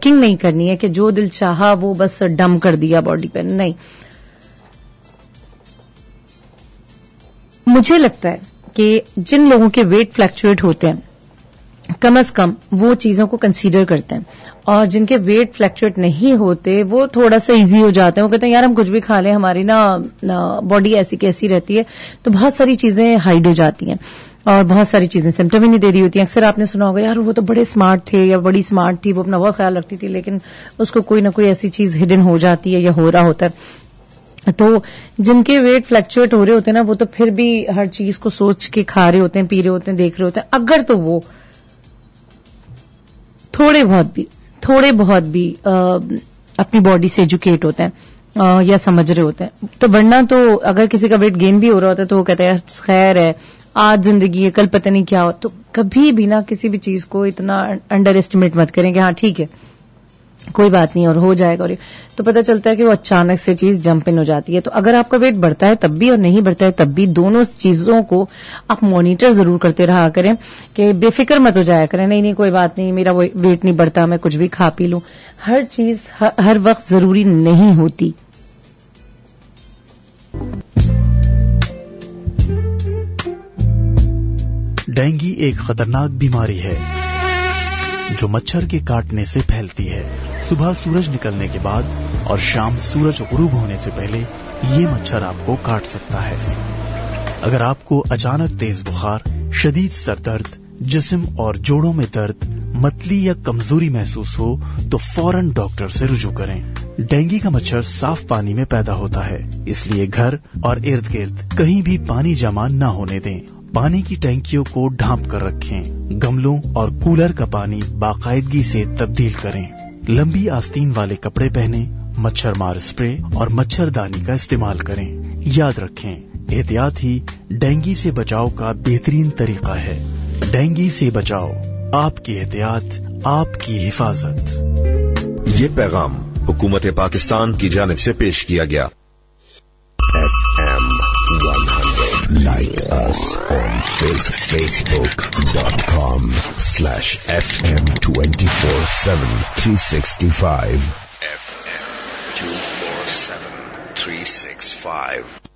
Training نہیں کرنی ہے کہ جو دل چاہا وہ بس ڈم کر دیا باڈی پہ. نہیں, مجھے لگتا ہے کہ جن لوگوں کے ویٹ فلیکچویٹ ہوتے ہیں کم از کم وہ چیزوں کو کنسیڈر کرتے ہیں, اور جن کے ویٹ فلیکچویٹ نہیں ہوتے وہ تھوڑا سا ایزی ہو جاتے ہیں. وہ کہتے ہیں یار ہم کچھ بھی کھا لیں, ہماری نا باڈی ایسی کیسی رہتی ہے, تو بہت ساری چیزیں ہائڈ ہو جاتی ہیں اور بہت ساری چیزیں سمٹم ہی نہیں دے رہی ہوتی ہیں. اکثر آپ نے سنا ہوگا یار وہ تو بڑے اسمارٹ تھے یا بڑی اسمارٹ تھی, وہ اپنا بہت خیال رکھتی تھی, لیکن اس کو کوئی نہ کوئی ایسی چیز ہڈن ہو جاتی ہے یا ہو رہا ہوتا ہے. تو جن کے ویٹ فلیکچویٹ ہو رہے ہوتے ہیں نا, وہ تو پھر بھی ہر چیز کو سوچ کے کھا رہے ہوتے ہیں, پی رہے ہوتے ہیں, دیکھ رہے ہوتے ہیں. اگر تو وہ تھوڑے بہت بھی اپنی باڈی سے ایجوکیٹ ہوتے ہیں یا سمجھ رہے ہوتے ہیں, تو ورنہ تو اگر کسی کا ویٹ گین بھی ہو رہا ہوتا ہے تو وہ کہتے ہیں خیر ہے, آج زندگی ہے, کل پتہ نہیں کیا ہو. تو کبھی بھی نہ کسی بھی چیز کو اتنا انڈر ایسٹیمیٹ مت کریں کہ ہاں ٹھیک ہے کوئی بات نہیں اور ہو جائے گا, اور تو پتہ چلتا ہے کہ وہ اچانک سے چیز جمپ ان ہو جاتی ہے. تو اگر آپ کا ویٹ بڑھتا ہے تب بھی اور نہیں بڑھتا ہے تب بھی, دونوں چیزوں کو آپ مانیٹر ضرور کرتے رہا کریں کہ بے فکر مت ہو جایا کریں, نہیں کوئی بات نہیں, میرا ویٹ نہیں بڑھتا, میں کچھ بھی کھا پی لوں. ہر چیز ہر وقت ضروری نہیں ہوتی. ڈینگی ایک خطرناک بیماری ہے جو مچھر کے کاٹنے سے پھیلتی ہے. صبح سورج نکلنے کے بعد اور شام سورج غروب ہونے سے پہلے یہ مچھر آپ کو کاٹ سکتا ہے. اگر آپ کو اچانک تیز بخار, شدید سر درد, جسم اور جوڑوں میں درد, متلی یا کمزوری محسوس ہو تو فوراً ڈاکٹر سے رجوع کریں. ڈینگی کا مچھر صاف پانی میں پیدا ہوتا ہے, اس لیے گھر اور ارد گرد کہیں بھی پانی جمع نہ ہونے دیں. پانی کی ٹینکیوں کو ڈھانپ کر رکھیں. گملوں اور کولر کا پانی باقاعدگی سے تبدیل کریں. لمبی آستین والے کپڑے پہنیں. مچھر مار اسپرے اور مچھر دانی کا استعمال کریں. یاد رکھیں, احتیاط ہی ڈینگی سے بچاؤ کا بہترین طریقہ ہے. ڈینگی سے بچاؤ, آپ کی احتیاط, آپ کی حفاظت. یہ پیغام حکومت پاکستان کی جانب سے پیش کیا گیا. FM 100. Like us on facebook.com/FM247 365. FM 247 365.